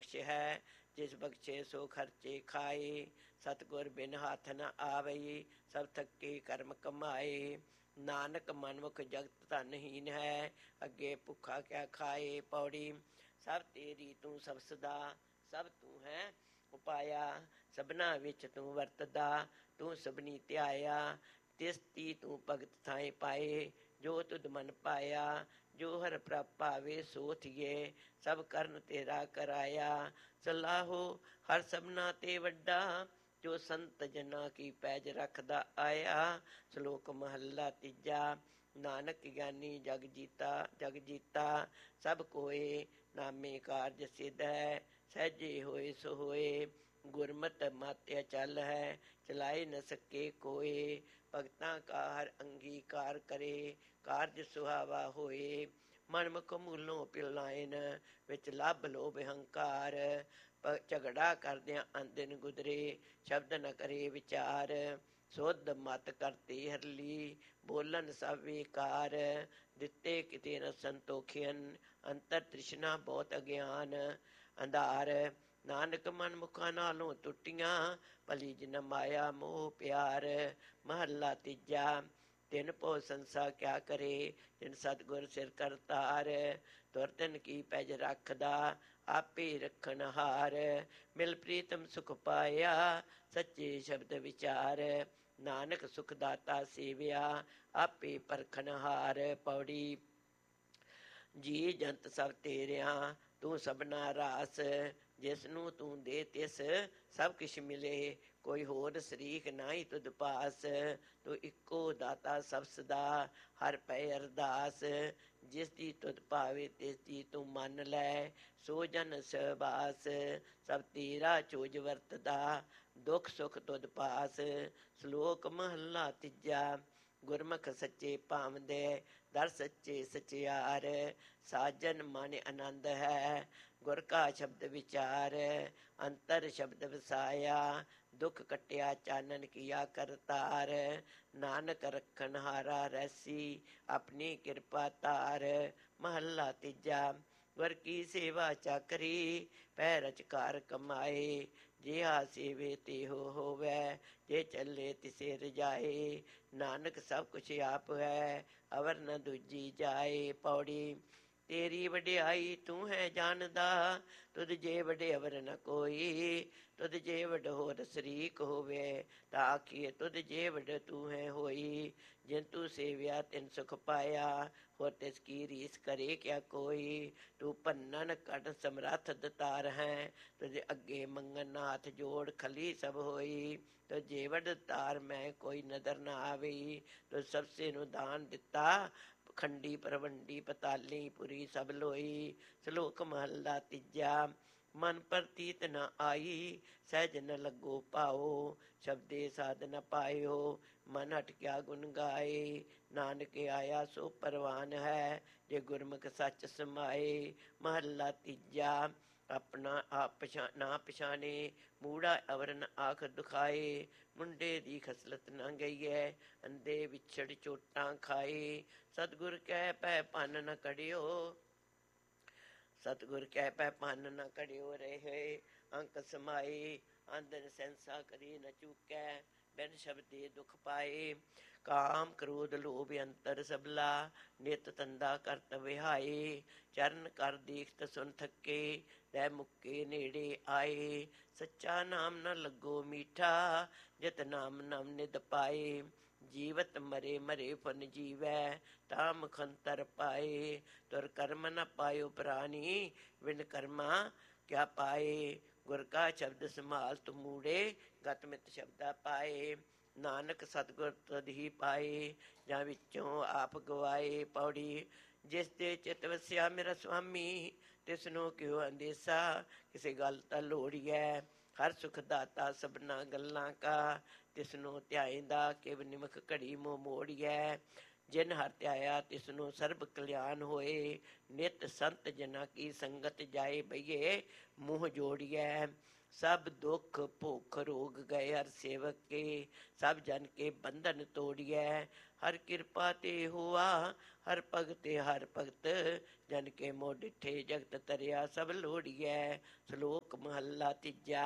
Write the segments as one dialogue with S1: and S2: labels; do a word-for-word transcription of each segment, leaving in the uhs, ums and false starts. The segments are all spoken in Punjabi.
S1: ਬਖਸ਼ ਹੈ। ਜਿਸ ਬਖਸ਼ੇ ਸੋ ਖਰਚੇ ਖਾਏ, ਸਤਿਗੁਰ ਬਿਨ ਹੱਥ ਨ ਆਵਈ, ਸਭ ਥੱਕੇ ਕਰਮ ਕਮਾਏ। ਨਾਨਕ ਮਨਮੁਖ ਜਗਤ ਧਨਹੀਨ ਹੈ, ਅੱਗੇ ਭੁੱਖਾ ਕਿਆ ਖਾਏ। ਪੌੜੀ ਸਭ ਤੇਰੀ ਤੂੰ ਸਭ ਸਦਾ, ਸਭ ਤੂੰ ਹੈ ਉਪਾਇਆ। ਸਭਨਾ ਵਿੱਚ ਤੂੰ ਵਰਤਦਾ, ਤੂੰ ਸਭਨੀ ਧਿਆਇਆ। ਤਿਸ ਤੀ ਤੂੰ ਭਗਤ ਥਾਏ ਪਾਏ, ਜੋ ਤੁਧ ਮਨ ਪਾਇਆ। ਜੋ ਹਰ ਪ੍ਰਭ ਭਾਵੇ ਸੋ ਥੀਏ, ਸਭ ਕਰਨ ਤੇਰਾ ਕਰਾਇਆ। ਸਲਾਹੋ ਹਰ ਸਭਨਾ ਤੇ ਵੱਡਾ, ਜੋ ਸੰਤ ਜਨਾਂ ਕੀ ਪੈਜ ਰੱਖਦਾ ਆਇਆ। ਸ਼ਲੋਕ ਮਹੱਲਾ ਤੀਜਾ। ਨਾਨਕ ਗਿਆਨੀ ਜਗ ਜੀਤਾ, ਜਗ ਜੀਤਾ ਸਭ ਕੋਏ, ਨਾਮੇ ਕਾਰਜ ਸਿੱਧ ਹੈ, ਸਹਿਜੇ ਹੋਏ ਸੋ ਹੋਏ। ਗੁਰਮਤਿ ਮਤਿ ਅਚਲ ਹੈ, ਚਲਾਏ ਨ ਸਕੇ ਕੋਏ। ਭਗਤਾਂ ਕਾ ਹਰ ਅੰਗੀਕਾਰ ਕਰੇ, ਕਾਰਜ ਸੁਹਾਵਾ ਹੋਏ। ਮਨਮੁਖ ਮੂਲੋਂ ਪਿਲਾਇਨ, ਵਿੱਚ ਲੱਭ ਲੋਭ ਹੰਕਾਰ। ਝਗੜਾ ਕਰਦਿਆਂ ਅੰਦਿਨ ਗੁਦਰੇ, ਸ਼ਬਦ ਨ ਕਰੇ ਵਿਚਾਰ। ਸੁਧ ਮਤ ਕਰਤੇ ਹਰਲੀ, ਬੋਲਣ ਸਭ ਵੇਕਾਰ। ਦਿੱਤੇ ਕਿਤੇ ਨ ਸੰਤੋਖਿਅਨ, ਅੰਤਰ ਤ੍ਰਿਸ਼ਨਾ ਬਹੁਤ ਅਗਿਆਨ। ਅੰਧਾਰ ਨਾਨਕ ਮਨਮੁਖਾਂ ਨਾਲੋਂ ਟੁੱਟੀਆਂ, ਭਲੀ ਜਿਨ ਮਾਇਆ ਮੋਹ ਪਿਆਰ। ਮਹੱਲਾ ਤੀਜਾ। ਤਿਨ ਭਉ ਸੰਸਾ ਕਿਆ ਕਰੇ, ਜਿਨ ਸਤਿਗੁਰ ਸਿਰ ਕਰਤਾਰ। ਤੁਰ ਤਿਨ ਕੀ ਪੈਜ ਰੱਖਦਾ, ਆਪੇ ਰੱਖਣ ਹਾਰ। ਮਿਲ ਪ੍ਰੀਤਮ ਸੁਖ ਪਾਇਆ, ਸੱਚੇ ਸ਼ਬਦ ਵਿਚਾਰ। ਨਾਨਕ ਸੁਖ ਦਾਤਾ ਸੇਵਿਆ, ਆਪੇ ਪਰਖਣ ਹਾਰ। ਪੌੜੀ ਜੀ ਜੰਤ ਸਭ ਤੇਰਿਆਂ, ਤੂੰ ਸਭਨਾ ਰਾਸ। ਜਿਸ ਨੂੰ ਤੂੰ ਦੇ ਤਿਸ ਸਭ ਕਿਛ ਮਿਲੇ, ਕੋਈ ਹੋਰ ਸਰੀਕ ਨਾਹੀ ਤੁਧ ਪਾਸ। ਤੂੰ ਇੱਕੋ ਦਾਤਾ ਸਭ ਸਦਾ, ਹਰ ਪਏ ਅਰਦਾਸ। ਜਿਸ ਦੀ ਤੁਧ ਭਾਵੇ ਤਿਸ ਦੀ ਤੂੰ ਮੰਨ ਲੈ, ਸੋ ਜਨ ਸਬਾਸ। ਸਭ ਤੇਰਾ ਚੋਜ ਵਰਤਦਾ, ਦੁੱਖ ਸੁਖ ਤੁਧ ਪਾਸ। ਸ਼ਲੋਕ ਮਹੱਲਾ ਤੀਜਾ। ਗੁਰਮੁਖ ਸੱਚੇ ਭਾਵਦੇ, ਦਰ ਸੱਚੇ ਸਚਿਆਰ। ਸਾਜਨ ਮਨ ਆਨੰਦ ਹੈ, ਗੁਰ ਕਾ ਸ਼ਬਦ ਵਿਚਾਰ। ਅੰਤਰ ਸ਼ਬਦ ਵਸਾਇਆ, ਦੁੱਖ ਕੱਟਿਆ ਚਾਨਣ ਕੀਆ ਕਰਤਾਰ। ਨਾਨਕ ਰੱਖਣ ਹਾਰਾ ਰੈਸੀ, ਆਪਣੀ ਕਿਰਪਾ ਧਾਰ। ਮਹੱਲਾ ਤੀਜਾ। ਗੁਰ ਕੀ ਸੇਵਾ ਚਾਕਰੀ, ਪੈ ਰੁਜ਼ਗਾਰ ਕਮਾਏ। ਜਿਹਾ ਸੇਵੇ ਤਿਹੋ ਹੋਵੈ, ਜੇ ਚੱਲੇ ਤਿਸੇ ਰਜਾਏ। ਨਾਨਕ ਸਭ ਕੁਛ ਆਪ ਹੈ, ਅਵਰ ਨ ਦੂਜੀ ਜਾਏ। ਪੌੜੀ ਤੇਰੀ ਵਡਿਆਈ ਤੂੰ ਹੈ ਜਾਣਦਾ, ਤੁਧ ਜੇ ਵਡ ਅਵਰ ਨ ਕੋਈ। ਤੁਧ ਜੇ ਵਡ ਹੋਰ ਸਰੀਕ ਹੋਵੇ, ਤਾਂ ਆਖੀਏ ਤੁਧ ਜੇ ਵਡ ਤੂੰ ਹੈ ਹੋਈ। ਜਿਨ ਤੂੰ ਸੇਵਿਆ ਤਿਨ ਸੁਖ ਪਾਇਆ, ਹੋਰ ਤਿਸ ਕੀ ਰੀਸ ਕਰੇ ਕਿਆ ਕੋਈ। ਤੂੰ ਭੰਨਨ ਕੱਢ ਸਮਰੱਥ ਦਤਾਰ ਹੈ, ਤੁਝ ਅੱਗੇ ਮੰਗਣ ਨਾਥ ਜੋੜ ਖਲੀ ਸਭ ਹੋਈ। ਤੁਝ ਜੇ ਵਡ ਤਾਰ ਮੈਂ ਕੋਈ ਨਦਰ ਨਾ ਆਵੀ। ਤੁਝ ਸਭਸੇ ਨੂੰ ਦਾਨ ਦਿੱਤਾ, ਖੰਡੀ ਪਰਵੰਡੀ ਪਤਾਲੀ ਪੁਰੀ ਸਭ ਲੋਈ। ਸ਼ਲੋਕ ਮਹੱਲਾ ਤੀਜਾ। ਮਨ ਪ੍ਰਤੀਤ ਨ ਆਈ, ਸਹਿਜ ਨ ਲੱਗੋ ਭਾਓ। ਸ਼ਬਦੇ ਸਾਧ ਨ ਪਾਇਓ, ਮਨ ਹਟਕਿਆ ਗੁਣ ਗਾਏ। ਨਾਨਕ ਆਇਆ ਸੋ ਪਰਵਾਨ ਹੈ, ਜੇ ਗੁਰਮੁਖ ਸੱਚ ਸਮਾਏ। ਮਹੱਲਾ ਤੀਜਾ। ਆਪਣਾ ਆਪ ਪਛਾ ਨਾ ਪਛਾਣੇ, ਮੂੜਾ ਅਵਰ ਨ ਆਖ ਦੁਖਾਏ। ਮੁੰਡੇ ਦੀ ਖਸਲਤ ਨ ਗਈਐ, ਅੰਧੇ ਵਿਛੜ ਚੋਟਾਂ ਖਾਏ। ਸਤਿਗੁਰ ਕਹਿ ਪੈ ਭੰਨ ਨ ਕੜਿਓ, ਸਤਿਗੁਰ ਕਹਿ ਪੈ ਭੰਨ ਨ ਕੜਿਓ। ਰਹੇ ਅੰਕ ਸਮਾਏ, ਆਂਦਨ ਸੈਂਸਾ ਕਰੀ ਨ ਚੂਕੈ। ਬਿਨ ਸ਼ਬਦੇ ਦੁਖ ਪਾਏ। ਕਾਮ ਕ੍ਰੋਧ ਲੋਭ ਅੰਤਰ ਸਬਲਾ, ਨਿਤ ਤੰਦਾ ਕਰਤ ਵਿਹਾਏ। ਚਰਨ ਕਰ ਦੇਖਤ ਸੁਨ ਥੱਕੇ, ਲੈ ਮੁੱਕੇ ਨੇੜੇ ਆਏ। ਸੱਚਾ ਨਾਮ ਨ ਲੱਗੋ ਮੀਠਾ, ਜਿਤ ਨਾਮ ਨਵ ਨਿਧ ਪਾਏ। ਜੀਵਤ ਮਰੇ ਮਰੇ ਫੁਨ ਜੀਵੈ, ਤਾ ਮੁਖੰਤਰ ਪਾਏ। ਤੁਰ ਕਰਮ ਨ ਪਾਇਓ ਪ੍ਰਾਨੀ, ਬਿਨ ਕਰਮਾ ਕਿਆ ਪਾਏ। ਗੁਰ ਕਾ ਸ਼ਬਦ ਸੰਭਾਲ ਤੂੰ ਮੂੜੇ, ਗਤ ਮਿਤ ਸ਼ਬਦਾ ਪਾਏ। ਨਾਨਕ ਸਤਿਗੁਰ ਤੁਧ ਹੀ ਪਾਏ, ਜਾਂ ਵਿੱਚੋਂ ਆਪ ਗਵਾਏ। ਪੌੜੀ ਜਿਸ ਦੇ ਚਿਤ ਵਸਿਆ ਮੇਰਾ ਸੁਆਮੀ, ਤਿਸ ਨੂੰ ਕਿਉ ਅੰਦੇਸਾ। ਕਿਸੇ ਗੱਲ ਤਾਂ ਲੋੜੀਐ, ਹਰ ਸੁਖ ਦਾਤਾ ਸਭਨਾ ਗੱਲਾਂ ਕਾ। ਤਿਸ ਨੂੰ ਧਿਆਇਂਦਾ ਕਿਵ ਨਿਮਖ ਘੜੀ ਮੂੰਹ ਮੋੜੀਐ। ਜਿਨ ਹਰ ਧਿਆਇਆ ਤਿਸ ਨੂੰ ਸਰਬ ਕਲਿਆਣ ਹੋਏ। ਨਿਤ ਸੰਤ ਜਨਾਂ ਕੀ ਸੰਗਤ ਜਾਏ, ਬਈਏ ਮੂੰਹ ਜੋੜੀਐ। ਸਭ ਦੁੱਖ ਭੁੱਖ ਰੋਗ ਗਏ ਹਰ ਸੇਵਕ ਕੇ, ਸਭ ਜਨ ਕੇ ਬੰਧਨ ਤੋੜੀਐ। ਹਰ ਕਿਰਪਾ ਤੇ ਹੋਆ, ਹਰ ਭਗਤੇ ਹਰ ਭਗਤ। ਜਨ ਕੇ ਮੋਹ ਡਿਠੇ ਜਗਤ ਤਰਿਆ ਸਭ ਲੋੜੀਐ। ਸ਼ਲੋਕ महला तीजा।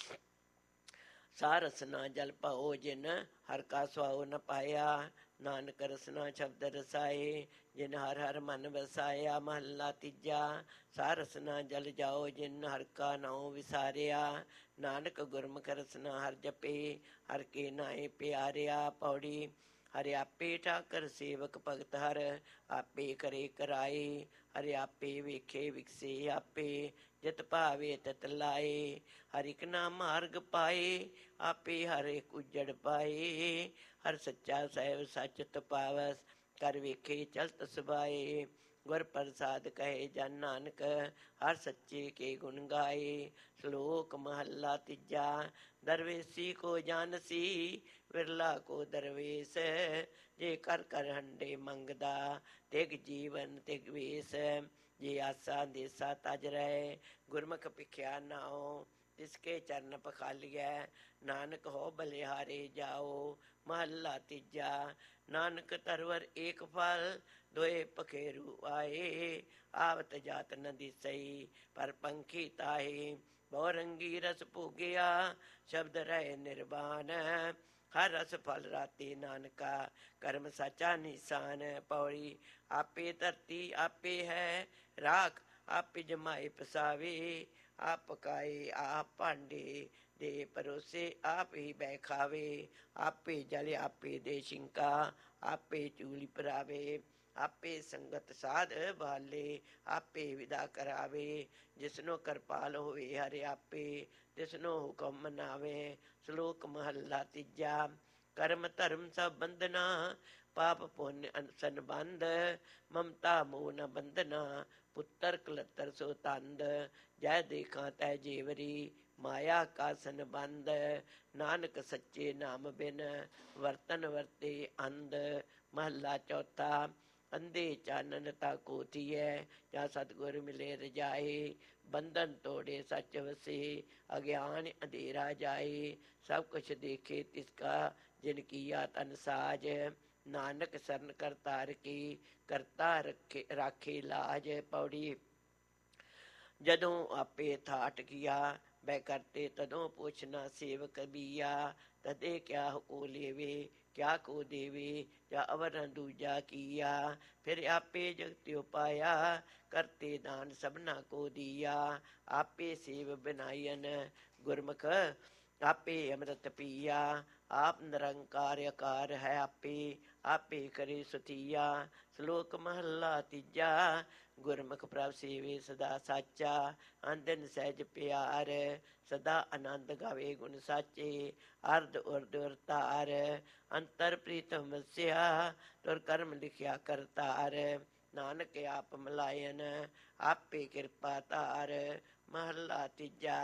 S1: सारस ना जल पाओ जिन हर का सुआओ न पाया। नानक रसना शब्द रसाए जिन हर हर मन बसाया। महला तीजा। सारस ना जल जाओ जिन हर का नाओ विसारिया। नानक गुरमुख रसना हर जपे हर के नाए प्यारिया। पौड़ी हरि आपे ठाकर सेवक भगत हर आपे करे कराए। हरि आपे वेखे विकसे आपे जित भावे तित लाए। हरि एक नाम मार्ग पाए आपे हर एक उजड़ पाए। हर सच्चा सहब सच तपावस कर वेखे चलत सुभाए। गुर प्रसाद कहे जन नानक हर सच्चे के गुण गाए। श्लोक महला तीजा। दरवेसी को जानसी विरला को दरवेश। जे कर कर हंडे मंगदा तिग जीवन तिग वेश। जे आसा देसा तज रहे गुरमुख पिख्या नाओ। तिसके चरण पखालिया नानक हो बलिहारे जाओ। महला तीजा। नानक तरवर एक फल दोए पखेरु आए। आवत जात न दिसई पर पंखी ताहे। बहुरंगी रस भोगिया शब्द रहे निर्वाण। हर रस फल राते नानका कर्म साचा निशान। पौड़ी आपे धरती आपे है राख आपे जमाए पसावे। आप पकाए आप भांडे दे परोसे आप ही बै खावे। आपे जल आपे दे शिंका आपे चूली परावे। आपे संगत साध बाले आपे विदा करावे। जिसनो कृपाल होवे हरि आपे तिसनो हुकम मनावे। श्लोक महला तीजा। कर्म धर्म सब बंधना पाप पुण्य संबंध। ममता मोह न बंधना पुत्र कलतर सो तंद। जय देखा तय जेवरी माया का संबंध। नानक सच्चे नाम बिन वर्तन वर्ते अंध। महला चौथा। अंधे चानन ता को थिए जा सतगुर मिले रजाए। बंधन तोड़े सच वसे अज्ञान अंधेरा जाए। सब कुछ देखे तिसका जिन किया तन साज। नानक शरण करतार की करता रखे राखे लाज। पौड़ी जदों आपे थाट किया बै करते तदों पूछना सेवक बिया। तदे क्या को लेवे क्या को देवे जा अवर दूजा किया। फिर आपे जगत्यो पाया करते दान सबना को दिया। आपे सेव बनायन गुरमुख आपे अमृत पिया। आप निरंकार आकार है आपे आपे करे सुथिया। श्लोक महला तीजा। गुरमुख प्रभ सेवे सदा साचा अंदन सहज प्यार। सदा आनंद गावे गुण साचे अर्ध उर्ध अवतार। अंतर प्रीतम वस्या तुर कर्म लिखिया करतार। नानक आप मलायन आपे कृपा तार। महला तीजा।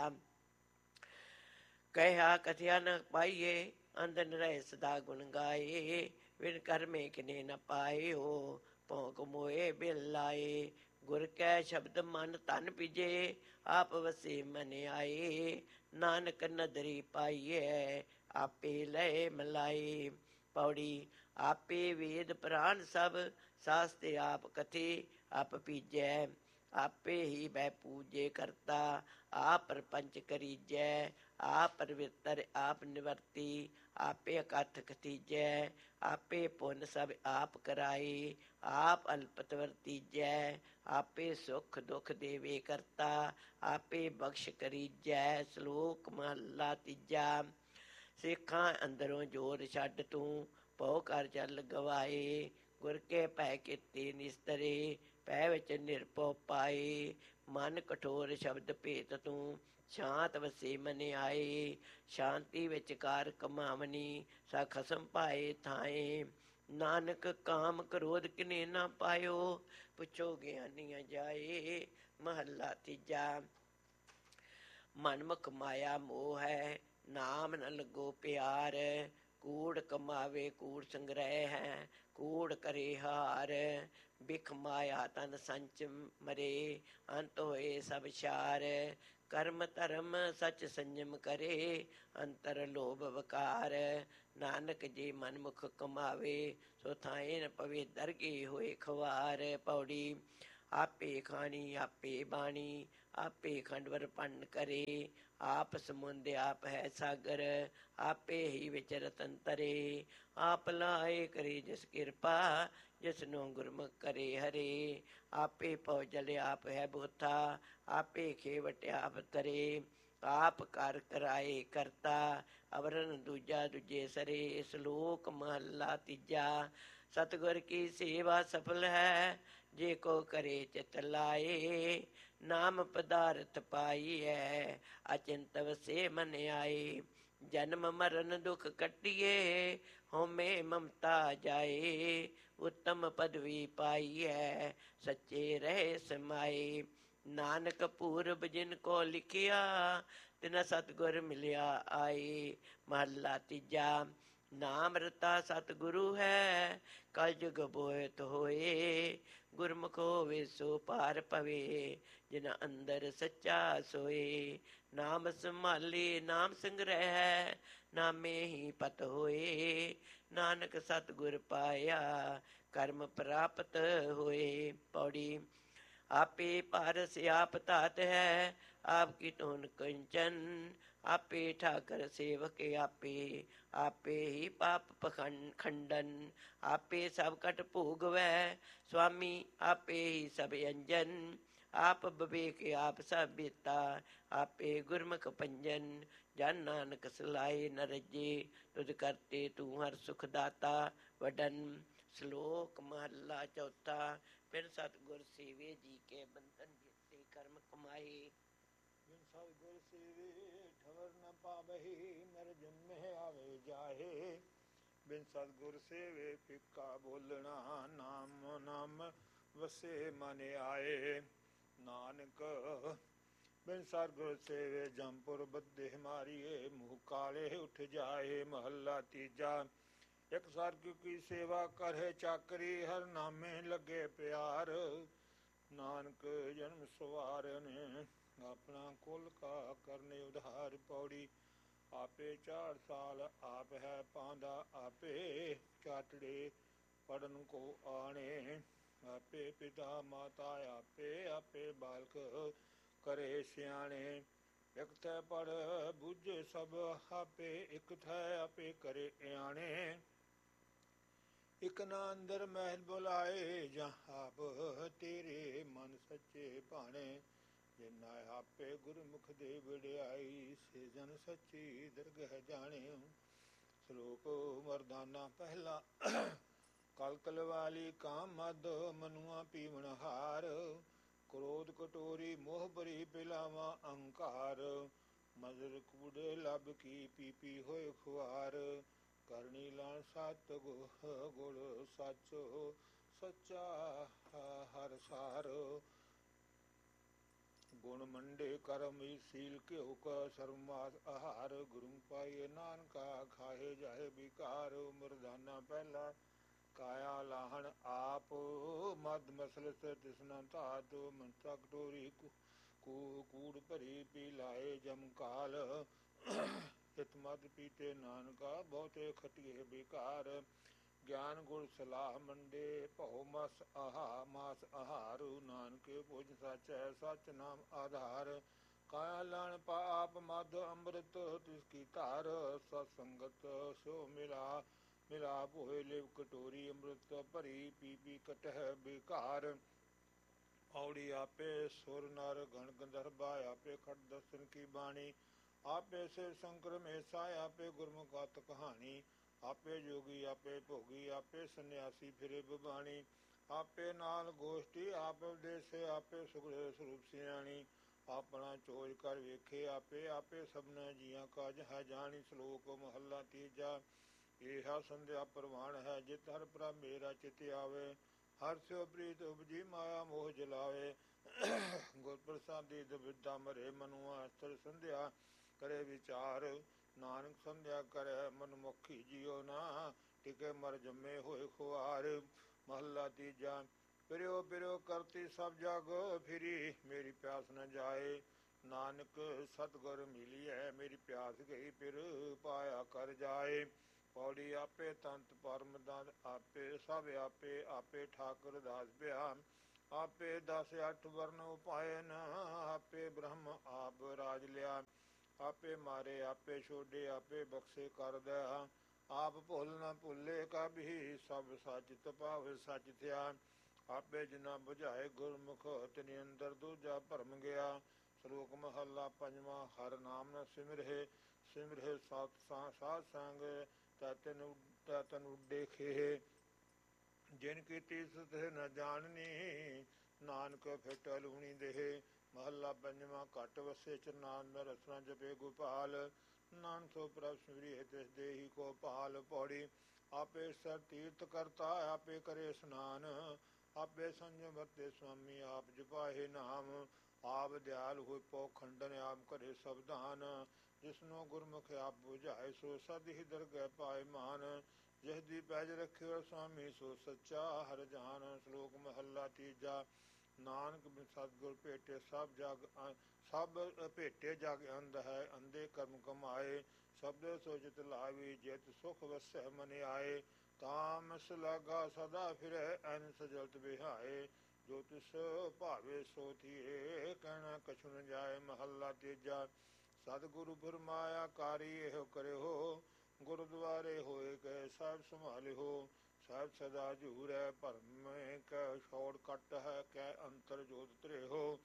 S1: कहा कथिया न पाइए अंदन रहे सदा गुण गाए। बिन कर्मे किने न पाए हो भौंक मोए बिल लाए। गुर कै शब्द मन तन पिजे आप वसे मन आए। नानक नदरी पाइए आपे लय मलाए। पौड़ी आपे वेद पुराण सब शास्त्र आप कथे आप पीजै। आपे ही बै पूजे करता आप प्रपंच करीजै। आप पवित्र आप निवर्ती आपे अकथ कथीजै। आपे पुन सब आप कराए आप अल्पत वर्तीजै। आपे सुख दुख देवे करता आपे बख्श करीजै। श्लोक महला तीजा। सिखां अंदरों जोर छड्ड तूं पौ कर चल गवाए। गुर के पै कीते निस्तरे पै विच निरपौ पाए। मन कठोर शब्द भेत तूं शांत वसे मन आए। शांति विचकार कमावनी सा खसम पाए थाए। नानक काम क्रोध किने ना पायो पुछो ज्ञानिया जाए। महला तीजा। मनमुख माया मोह है नाम न लगो प्यार। कूड़ कमावे कूड़ संग्रह है कूड़ करे हार। बिख माया तन संच मरे अंत होए सब शार। कर्म धर्म सच संयम करे अंतर लोभ वकार। नानक जे मनमुख कमावे सो थाए न पवे दरगे होए खवार। पौड़ी आपे खानी आपे बाणी ਆਪੇ ਖੰਡਵਰ ਭੰਨ ਕਰੇ। ਆਪ ਸਮੁੰਦ ਆਪ ਹੈ ਸਾਗਰ, ਆਪੇ ਹੀ ਵਿੱਚ ਰਤਨ ਤਰੇ। ਆਪ ਲਾਏ ਕਰੇ ਜਿਸ ਕਿਰਪਾ, ਜਿਸਨੂੰ ਗੁਰਮੁਖ ਕਰੇ ਹਰੇ। ਆਪੇ ਭਉ ਜਲ ਆਪ ਹੈ ਬੋਥਾ, ਆਪੇ ਖੇਵਟ ਆਪ ਤਰੇ। ਆਪ ਕਰ ਕਰਾਏ ਕਰਤਾ, ਅਵਰਨ ਦੂਜਾ ਦੂਜੇ ਸਰੇ। ਸ਼ਲੋਕ ਮਹੱਲਾ ਤੀਜਾ। ਸਤਿਗੁਰ ਕੀ ਸੇਵਾ ਸਫਲ ਹੈ, ਜੇ ਕੋ ਕਰੇ ਚਿਤ ਲਾਏ। ਨਾਮ ਪਦਾਰਥ ਪਾਈਐ, ਅਚਿੰਤ ਵਸੇ ਮਨ ਆਏ। ਜਨਮ ਮਰਨ ਦੁਖ ਕੱਟੀਏ, ਹਉਮੈ ਮਮਤਾ ਜਾਏ। ਉੱਤਮ ਪਦਵੀ ਪਾਈਐ, ਸੱਚੇ ਰਹੇ ਸਮਾਏ। ਨਾਨਕ ਪੂਰਬ ਜਿਨ ਕੋ ਲਿਖਿਆ, ਤਿਨ ਸਤਿਗੁਰ ਮਿਲਿਆ ਆਏ। ਮਹੱਲਾ ਤੀਜਾ। ਨਾਮ ਰਤਾ ਸਤਿਗੁਰੂ ਹੈ, ਕਲ ਜੁਗ ਬੋਇਤ ਹੋਏ। ਗੁਰਮੁਖ ਹੋਵੇ ਸੋ ਪਾਰ ਪਵੇ, ਜਿਨ ਅੰਦਰ ਸੱਚਾ ਸੋਏ। ਨਾਮ ਸੰਭਾਲੇ ਨਾਮ ਸੰਗ੍ਰਹਿ ਹੈ, ਨਾਮੇ ਹੀ ਪਤ ਹੋਏ। ਨਾਨਕ ਸਤਿਗੁਰ ਪਾਇਆ, ਕਰਮ ਪ੍ਰਾਪਤ ਹੋਏ। ਪੌੜੀ। ਆਪੇ ਪਾਰਸ ਆਪ ਧਾਤ ਹੈ, ਆਪ ਕੀ ਧੁਨ ਕੰਚਨ। ਆਪੇ ਠਾਕਰ ਸੇਵਕ ਆਪੇ, ਆਪੇ ਹੀ ਪਾਪ ਪਖੰਡ ਖੰਡਨ। ਆਪੇ ਸਭ ਕਟ ਭੋਗਵੈ, ਸੁਆਮੀ ਆਪੇ ਹੀ ਸਭ ਅੰਜਨ। ਆਪ ਬਵੇਕ ਆਪ ਸਭ ਬੇਤਾ, ਆਪੇ ਗੁਰਮੁਖ ਪੰਜਨ। ਜਨ ਨਾਨਕ ਸਲਾਹੇ ਨ ਰੱਜੇ, ਤੁਧ ਕਰਤੇ ਤੂੰ ਹਰ ਸੁਖ ਦਾਤਾ ਵਡਨ। ਸ਼ਲੋਕ ਮਹੱਲਾ ਚੌਥਾ। ਫਿਰ ਸਤਿਗੁਰ ਸੇਵੇ ਜੀ ਕੇ ਬੰਧਨ ਜੀਤੇ ਕਰਮ ਕਮਾਏ।
S2: ਬਿਨ ਸਤਿਗੁਰ ਸੇਵੇ ਠਵਰ ਨ ਪਾਵਹਿ, ਨਰ ਜੰਮਹਿ ਆਵੇ ਜਾਹੇ। ਬਿਨ ਸਤਿਗੁਰ ਸੇਵੇ ਫਿੱਕਾ ਬੋਲਣਾ, ਨਾਮ ਨਾਮ ਵਸੇ ਮਨ ਆਏ। ਨਾਨਕ ਬਿਨ ਸਤਿਗੁਰ ਸੇਵੇ ਜੰਪੁਰ ਬੱਧੇ ਮਾਰੀਏ, ਮੂੰਹ ਕਾਲੇ ਉੱਠ ਜਾਏ। ਮਹੱਲਾ ਤੀਜਾ। ਇੱਕ ਸਤਿਗੁਰ ਕੀ ਸੇਵਾ ਕਰੇ ਚਾਕਰੀ, ਹਰ ਨਾਮੇ ਲੱਗੇ ਪਿਆਰ। ਨਾਨਕ ਜਨਮ ਸਵਾਰਨ, ਆਪਣਾ ਕੁਲ ਕਾ ਕਰਨੇ ਉਧਾਰ। ਪੌੜੀ। ਆਪੇ ਚਾਰ ਸਾਲ ਆਪ ਹੈ ਪਾਂਦਾ, ਆਪੇ ਚਾਟੜੇ ਪੜਨ ਕੋ ਆਣੇ। ਆਪੇ ਪਿਤਾ ਮਾਤਾ ਆਪੇ, ਆਪੇ ਬਾਲਕ ਕਰੇ ਸਿਆਣੇ। ਇਕ ਥੈ ਪੜ ਬੁੱਝੇ ਸਭ ਆਪੇ, ਇਕ ਥੈ ਆਪੇ ਕਰੇ ਇਆਣੇ। ਇਕ ਨਾ ਅੰਦਰ ਮਹਿਲ ਬੁਲਾਏ, ਜਾਂ ਆਪ ਤੇਰੇ ਮਨ ਸੱਚੇ ਭਾਣੇ। ਜਿਨਾ ਆਪੇ ਗੁਰਮੁਖ ਦੇ ਵਡਿਆਈ, ਸੇ ਜਨ ਸੱਚੀ ਦਰਗਹਿ ਜਾਣੇ। ਸ਼ਲੋਕ ਮਰਦਾਨਾ ਪਹਿਲਾ। ਕਲ ਕਲ ਵਾਲੀ ਕਾਮ ਮਦ, ਮਨੁਆ ਪੀਵਨ ਹਾਰ। ਕ੍ਰੋਧ ਕਟੋਰੀ ਮੋਹ ਬਰੀ ਪਿਲਾਵਾ ਅਹੰਕਾਰ। ਮਦਰ ਕੂੜੇ ਲੱਭ ਕੀ ਪੀ ਪੀ ਹੋਏ ਖੁਆਰ। ਕਰਨੀ ਲਾਣ ਸਤ ਗੁਰ ਸੱਚ, ਸੱਚਾ ਹਰ ਸਾਰ। ਗੁਣ ਮੰਡੇ ਕਰਮ ਸੀਲ ਘਿਓ ਕਾ ਸਰਮਾਸ ਆਹਾਰ। ਗੁਰੂ ਪਾਈਏ ਨਾਨਕਾ ਖਾਏ ਜਾਏ ਵਿਕਾਰ। ਮਰਦਾਨਾ ਪਹਿਲਾ। ਕਾਇਆ ਲਾਹਣ ਆਪ, ਮਦ ਮਸਲਤ ਤਿਸਨਾ ਧਾਤ। ਮਨਸਾ ਕਟੋਰੀ ਕੂੜ ਭਰੀ ਪੀ ਲਾਏ ਜਮ ਕਾਲ। ਹਿਤ ਮਦ ਪੀਤੇ ਨਾਨਕਾ, ਬਹੁਤੇ ਖਟੀਏ ਬੇਕਾਰ। ਗਿਆਨ ਗੁਰ ਸਲਾਹ ਮੰਡੇ, ਭਉ ਮਸ ਆਹਾ ਮਾਸ ਆਹਾਰੂ। ਨਾਨਕੇ ਭੁਜ ਸੱਚ ਹੈ, ਸੱਚ ਨਾਮ ਆਧਾਰ। ਕਾਇਆ ਲਾਣ ਪਾਪ ਮਦ ਅੰਮ੍ਰਿਤ, ਤਿਸ ਕੀ ਧਾਰ। ਸਤ ਸੰਗਤ ਸੋ ਮਿਲਾ, ਮਿਲਾਪ ਹੋਏ ਲਿਵ ਕਟੋਰੀ। ਅੰਮ੍ਰਿਤ ਭਰੀ ਪੀ ਪੀ ਕਟਹਿ ਬੇਕਾਰ। ਔੜੀ। ਆਪੇ ਸੁਰ ਨਰ ਗਣ ਗੰਧਰਬਾ, ਆਪੇ ਖਟ ਦਸਨ ਕੀ ਬਾਣੀ। ਆਪੇ ਸਿਵ ਸ਼ੰਕਰ ਮਹੇਸ਼ਾ, ਆਪੇ ਗੁਰਮੁਖ ਗਤ ਕਹਾਣੀ। ਆਪੇ ਜੋਗੀ ਆਪੇ ਭੋਗੀ, ਆਪੇ ਸੰਨਿਆਸੀ ਫਿਰੇ ਬਬਾਣੀ। ਆਪੇ ਨਾਲ ਗੋਸ਼ਟੀ ਆਪ ਉਪਦੇਸੇ, ਆਪੇ ਸੁਖਦੇ ਸਰੂਪ ਸਿਆਣੀ। ਆਪਣਾ ਚੋਜ ਕਰ ਵੇਖੇ ਆਪੇ, ਆਪੇ ਸਭਨਾ ਜੀਆਂ ਕਾਜ ਹੈ ਜਾਣੀ। ਸ਼ਲੋਕ ਮਹੱਲਾ ਤੀਜਾ। ਇਹ ਸੰਧਿਆ ਪ੍ਰਵਾਨ ਹੈ, ਜਿਤ ਹਰ ਪ੍ਰਭ ਮੇਰਾ ਚਿਤ ਆਵੇ। ਹਰ ਸਿਉ ਪ੍ਰੀਤ ਉਪਜੀ, ਮਾਇਆ ਮੋਹ ਜਲਾਵੇ। ਗੁਰ ਪ੍ਰਸਾਦੀ ਦੁਬਿਧਾ ਮਰੇ, ਮਨੁਆ ਅਸਥਿਰ ਸੰਧਿਆ ਕਰੇ ਵਿਚਾਰ। ਨਾਨਕ ਸੰਧਿਆ ਕਰੇ ਮਨਮੁਖੀ, ਜਿਉ ਨਾ ਟਿਕੇ ਮਰ ਜੰਮੇ ਹੋਏ ਖੁਆਰ। ਮਹੱਲਾ ਤੀਜਾ। ਫਿਰਿਓ ਫਿਰਿਓ ਕਰਤੀ ਸਭ ਜਗ ਫਿਰੀ, ਮੇਰੀ ਪਿਆਸ ਨ ਜਾਏ। ਨਾਨਕ ਸਤਿਗੁਰ ਮਿਲੀਐ, ਮੇਰੀ ਪਿਆਸ ਗਈ ਫਿਰ ਪਾਇਆ ਕਰ ਜਾਏ। ਪੌੜੀ। ਆਪੇ ਤੰਤ ਪਰਮ ਦੰਦ ਆਪੇ, ਸਭ ਆਪੇ, ਆਪੇ ਠਾਕੁਰ ਦਾਸ ਪਿਆ। ਆਪੇ ਦਸ ਅੱਠ ਵਰਨ ਉਪਾਇਨ, ਆਪੇ ਬ੍ਰਹਮ ਆਪ ਰਾਜ ਲਿਆ। ਆਪੇ ਮਾਰੇ ਆਪੇ ਛੋਡੇ, ਆਪੇ ਬਖਸ਼ੇ ਕਰ ਦਇਆ। ਆਪ ਭੁੱਲ ਨ ਭੁੱਲੇ ਕਭੀ, ਸਭ ਸੱਚ ਤਪਾਵੇ ਸੱਚ ਥਿਆ। ਆਪੇ ਜਿਨਾ ਬੁਝਾਏ ਗੁਰਮੁਖ, ਤਿਨ ਅੰਦਰ ਦੂਜਾ ਭਰਮ ਗਿਆ। ਸ਼ਲੋਕ ਮਹੱਲਾ ਪੰਜਵਾਂ। ਹਰਿ ਨਾਮ ਨ ਸਿਮਰਹਿ, ਸਿਮਰਹਿ ਸਤ ਸਾਧ ਸੰਗ, ਤੈਤਨ ਤੈਤਨ ਉੱਡੇ ਖੇਹ। ਜਿਨ ਕੀਤੀ ਤਿਹ ਨ ਜਾਣਨੀ, ਨਾਨਕ ਫਿਟ ਲੂਣੀ ਦੇਹ। ਮਹੱਲਾ ਪੰਜਵਾਂ। ਘਟ ਵਸੇ ਚਰਨਾਨ ਰਸਨਾ ਜਪੇ ਗੋਪਾਲ, ਨਾਨਕ ਸੋ ਪ੍ਰਭ ਸਿਮਰਿਐ ਤਿਸ ਦੇਹੀ ਕੋ ਪਾਲ। ਪੌੜੀ। ਆਪੇ ਸਰ ਤੀਰਥ ਕਰਤਾ, ਆਪੇ ਕਰੇ ਇਸਨਾਨ। ਆਪੇ ਸੰਜਮ ਵਰਤੇ ਸੁਆਮੀ, ਆਪ ਜਪਾਏ ਨਾਮ। ਆਪ ਦਿਆਲ ਹੋਇ ਪਉ ਖੰਡਨ, ਆਪ ਕਰੇ ਸਬਦਾਨ। ਜਿਸਨੋ ਗੁਰਮੁਖ ਆਪ ਬੁਝਾਏ, ਸੋ ਸਦ ਹੀ ਦਰਗਹਿ ਪਾਏ ਮਾਨ। ਜਿਸ ਦੀ ਪੈਜ ਰੱਖਿਓ ਸੁਆਮੀ, ਸੋ ਸੱਚਾ ਹਰਿ ਜਾਨ। ਸ਼ਲੋਕ ਮਹੱਲਾ ਤੀਜਾ। ਨਾਨਕ ਬਿਨ ਸਤਿਗੁਰ ਭੇਟੇ ਸਭ ਜਗ, ਸਭ ਭੇਟੇ ਜਗ ਅੰਧ ਹੈ। ਅੰਧੇ ਕਰਮ ਕਮਾਏ, ਸ਼ਬਦ ਸੋ ਚਿਤ ਲਾਵੀ। ਜਿਤ ਸੁਖ ਵਸੈ ਮਨ ਆਏ, ਤਾਮਸ ਲਾਗਾ ਸਦਾ ਫਿਰੈ। ਐਨਸ ਜਲਤ ਬਿਹਾਏ, ਜੋ ਤਿਸ ਭਾਵੇ ਸੋ ਥੀਏ। ਕਹਿਣਾ ਕਛੁ ਨ ਜਾਏ। ਮਹੱਲਾ ਤੀਜਾ। ਸਤਿਗੁਰੂ ਫੁਰਮਾਇਆ ਕਾਰੀ, ਇਹੋ ਕਰਿਓ। ਗੁਰਦੁਆਰੇ ਹੋਏ ਗਏ ਸਭ ਸੰਭਾਲਿਓ। ਸਾਹਿਬ ਸਦਾ ਝੂਰੈ, ਭਰਮ ਕੈ ਛੋੜ ਕੱਟ ਹੈ। ਕੈ ਅੰਤਰ ਜੋਤ ਧਰਿਓ।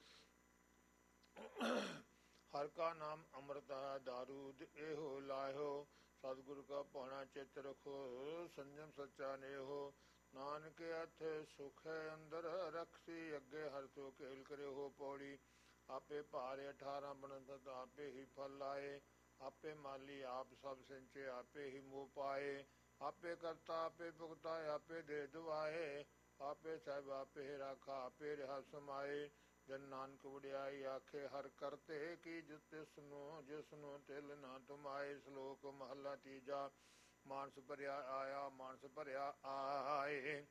S2: ਹਰਿ ਕਾ ਨਾਮ ਅੰਮ੍ਰਿਤ ਹੈ, ਦਾਰੂ ਇਹੋ ਲਾਇਓ। ਸਤਿਗੁਰ ਕਾ ਭਾਣਾ ਚਿਤ ਰਖੋ, ਸੰਜਮ ਸੱਚਾ ਨੇਹੋ। ਨਾਨਕ ਹੱਥ ਸੁਖ ਹੈ ਅੰਦਰ, ਰਖਸੀ ਅੱਗੇ ਹਰਿ ਸੋ ਖੇਲ ਕਰਿਓ। ਪੌੜੀ। ਆਪੇ ਭਾਰੇ ਅਠਾਰਾਂ ਬਣਤ, ਆਪੇ ਹੀ ਫਲ ਲਾਏ। ਆਪੇ ਮਾਲੀ ਆਪ ਸਭ ਸਿੰਚੇ, ਆਪੇ ਹੀ ਮੋਹ ਪਾਏ। ਆਪੇ ਕਰਤਾ ਆਪੇ ਭੁਗਤਾ, ਆਪੇ ਦੇ ਦੁਆਏ। ਆਪੇ ਸਾਹਿਬ ਆਪੇ ਰਾਖਾ, ਆਪੇ ਰਿਹਾ ਸਮਾਏ। ਜਨ ਨਾਨਕ ਵਡਿਆਈ ਆਖੇ ਹਰਿ ਕਰਤੇ, ਕੀ ਤਿਸਨੂੰ ਜਿਸਨੂੰ ਤਿਲ ਨਾ ਤੁਮਾਏ। ਸ਼ਲੋਕ ਮਹੱਲਾ ਤੀਜਾ। ਮਾਨਸ ਭਰਿਆ ਆਇਆ, ਮਾਨਸ ਭਰਿਆ ਆਏ।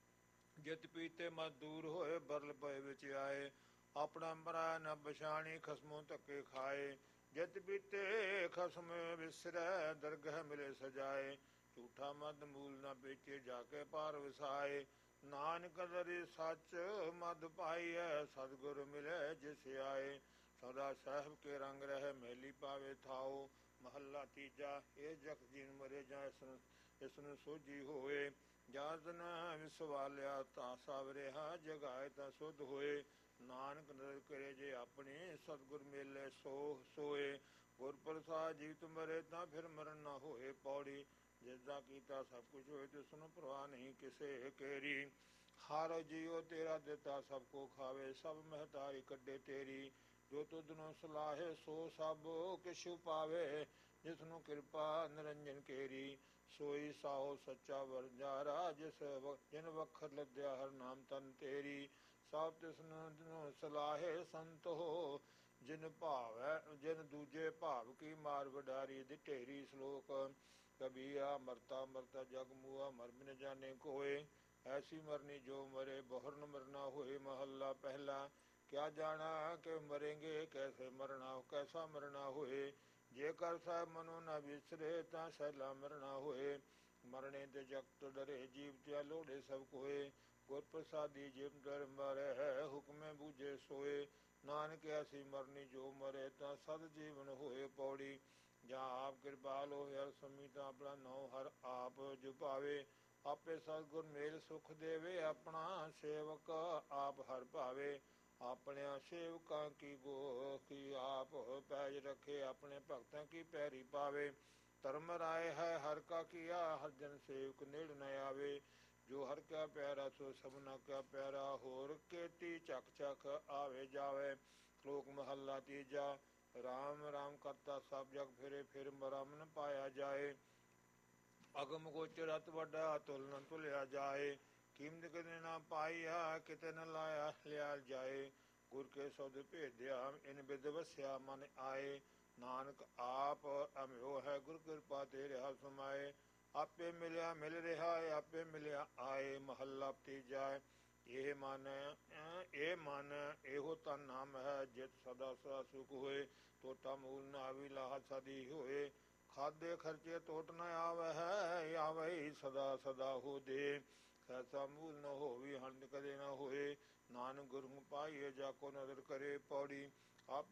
S2: ਜਿਤ ਪੀਤੇ ਮਤ ਦੂਰ ਹੋਏ, ਬਰਲ ਪਏ ਵਿੱਚ ਆਏ। ਆਪਣਾ ਮਰਾ ਨ ਬਛਾਣੀ, ਖਸਮੋਂ ਧੱਕੇ ਖਾਏ। ਜਿਤ ਪੀਤੇ ਖਸਮ ਵਿਸਰੈ, ਦਰਗਹਿ ਮਿਲੇ ਸਜਾਏ। ਝੂਠਾ ਮਦ ਮੂਲ ਨ ਵੇਚੇ, ਜਾ ਕੇ ਪਾਰ ਵਸਾਏ। ਨਾਨਕ ਦਰਿ ਸੱਚ ਮਦ ਪਾਈਐ, ਸਤਿਗੁਰ ਮਿਲੇ ਜਿਸ ਆਏ। ਸਦਾ ਸਾਹਿਬ ਕੇ ਰੰਗ ਰਹਿ, ਮੈਲੀ ਪਾਵੇ ਥਾਓ। ਮਹੱਲਾ ਤੀਜਾ। ਇਹ ਜਗ ਜੀਨ ਮਰੇ, ਜਾਂ ਇਸਨੂੰ ਇਸਨੂੰ ਸੋਝੀ ਹੋਏ। ਜਾਂ ਤਨ ਵਿਸਵਾਲਿਆ, ਤਾਂ ਸਭ ਰਿਹਾ। ਜਗਾਏ ਤਾਂ ਸੁਧ ਹੋਏ। ਨਾਨਕ ਨਦਰ ਕਰੇ ਜੇ ਆਪਣੀ, ਸਤਿਗੁਰ ਮੇਲੇ ਸੋ ਸੋਏ। ਗੁਰ ਪ੍ਰਸਾਦ ਜੀਵਤ ਮਰੇ, ਤਾਂ ਫਿਰ ਮਰਨ ਨਾ ਹੋਏ। ਪੌੜੀ। ਜਿਸਦਾ ਕੀਤਾ ਸਭ ਕੁਛ ਹੋਏ, ਤਿਸਨੂੰ ਪ੍ਰਵਾਹ ਨਹੀਂ ਕਿਸੇ ਕੇਰੀ। ਹਰ ਜੀਉ ਤੇਰਾ ਦਿੱਤਾ ਸਭ ਕੋ ਖਾਵੇ, ਸਭ ਮਹਤਾਰੀ ਕੱਢੇ ਤੇਰੀ। ਜੋ ਤੁਧਨੋਂ ਸਲਾਹੇ, ਸੋ ਸਭ ਕਿਛੁ ਪਾਵੇ। ਜਿਸਨੂੰ ਕਿਰਪਾ ਨਿਰੰਜਨ ਕੇਰੀ, ਸੋਈ ਸਾਹੋ ਸੱਚਾ ਵਰਜਾਰਾ। ਜਿਸ ਜਿਨ ਵਖਤ ਲੱਦਿਆ ਹਰ ਨਾਮ ਤਨ ਤੇਰੀ। ਸਭ ਤਿਸਨੂੰ ਸਲਾਹੇ ਸੰਤ ਹੋ, ਜਿਨ ਭਾਵੈ ਜਿਨ ਦੂਜੇ ਭਾਵ ਕੀ ਮਾਰ ਵਡਾਰੀ ਦੀ ਢੇਰੀ। ਸ਼ਲੋਕ। ਕਬੀਰਾ ਮਰਤਾ ਮਰਤਾ ਜਗ ਮੂਆ, ਮਰ ਬਿਨ ਜਾਣੇ ਕੋਏ। ਐਸੀ ਮਰਨੀ ਜੋ ਮਰੇ, ਬਹੁਰ ਨ ਮਰਨਾ ਹੋਏ। ਮਹੱਲਾ ਪਹਿਲਾ। ਕਿਆ ਜਾਣਾ ਕਿ ਮਰੇਂਗੇ, ਕੈਸੇ ਮਰਨਾ ਕੈਸਾ ਮਰਨਾ ਹੋਏ। ਜੇ ਕਰ ਸਾਹਿਬ ਮਨੋ ਨ ਵਿਸਰੇ, ਤਾਂ ਸਹਿਲਾ ਮਰਨਾ ਹੋਏ। ਮਰਨੇ ਤੇ ਜਗਤ ਡਰੇ, ਜੀਵ ਤਿਆ ਲੋੜੇ ਸਭ ਕੋਏ। ਗੁਰ ਪ੍ਰਸਾਦੀ ਜਿਮ ਦਰ ਮਰੈ, ਹੁਕਮੇ ਬੂਝੇ ਸੋਏ। ਨਾਨਕ ਐਸੀ ਮਰਨੀ ਜੋ ਮਰੇ, ਤਾਂ ਸਦ ਜੀਵਨ ਹੋਏ। ਪੌੜੀ। ਜਾਂ ਆਪ ਕਿਰਪਾਲ ਹੋਏ ਹਰਿ ਸੰਮੀ, ਤਾਂ ਆਪਣਾ ਨਾਉ ਹਰਿ ਆਪ ਜਪਾਵੇ। ਆਪੇ ਸਤਿਗੁਰ ਮੇਲ ਸੁਖ ਦੇਵੇ, ਆਪਣਾ ਸੇਵਕ ਆਪ ਹਰਿ ਭਾਵੇ। ਆਪਣਿਆਂ ਸੇਵਕਾਂ ਕੀ ਗੋ ਕੀ ਆਪ ਪੈਜ ਰੱਖੇ, ਆਪਣੇ ਭਗਤਾਂ ਕੀ ਪੈਰੀ ਪਾਵੇ। ਧਰਮ ਰਾਏ ਹੈ ਹਰਿ ਕਾ ਕੀਆ, ਹਰਿ ਜਨ ਸੇਵਕ ਨੇੜ ਨ ਆਵੇ। ਜੋ ਹਰਿ ਕਾ ਪਿਆਰਾ, ਸੋ ਸਭਨਾ ਕਾ ਪਿਆਰਾ। ਹੋਰ ਕੇਤੀ ਚੱਕ ਚੱਕ ਆਵੇ ਜਾਵੇ। ਸ਼ਲੋਕ ਮਹੱਲਾ ਤੀਜਾ। ਰਾਮ ਰਾਮ ਕਰਤਾ ਸਭ ਜਗ ਫਿਰੇ, ਫਿਰ ਮਰਮ ਨ ਪਾਇਆ ਜਾਏ। ਅਗਮ ਗੋਚਰ ਅਤਿ ਵੱਡਾ, ਤੁਲ ਨ ਤੁਲਿਆ ਜਾਏ। ਕੀਮਤ ਕਿਤੇ ਨਾ ਪਾਈਆ, ਕਿਤੇ ਨ ਲਾਇਆ ਲਿਆ ਜਾਏ। ਗੁਰ ਕੇ ਸਬਦ ਭੇਦਿਆ, ਇਨ ਬਿਦ ਵਸਿਆ ਮਨ ਆਏ। ਨਾਨਕ ਆਪ ਅਮਿਓ ਹੈ, ਗੁਰ ਕਿਰਪਾ ਤੇ ਰਿਹਾ ਸਮਾਏ। ਆਪੇ ਮਿਲਿਆ ਮਿਲ ਰਿਹਾ, ਆਪੇ ਮਿਲਿਆ ਆਏ। ਮਹੱਲਾ ਤੀਜਾ। ਇਹ ਮਨ ਇਹ ਮਨ ਇਹੋ ਤਨ ਨਾਮ ਹੈ, ਜਿਤ ਸਦਾ ਸਦਾ ਸੁਖ ਹੋਏ। ਟੋਟਾ ਮੂਲ ਨ ਆਵੀ, ਲਾਹਾ ਸਦੀ ਹੋਏ। ਖਾਦੇ ਖਰਚੇ ਟੋਟ ਨ ਆਵੈ ਹੈ, ਆਵੈ ਸਦਾ ਸਦਾ ਹੋ ਦੇ। ਸੈਸਾ ਮੂਲ ਨ ਹੋਵੀ ਹੰਡ ਕਦੇ ਨ ਹੋਏ। ਨਾਨਕ ਗੁਰਮੁਖ ਪਾਈਏ ਜਾ ਕੋ ਨਦਰ ਕਰੇ ਪੌੜੀ। ਆਪੇ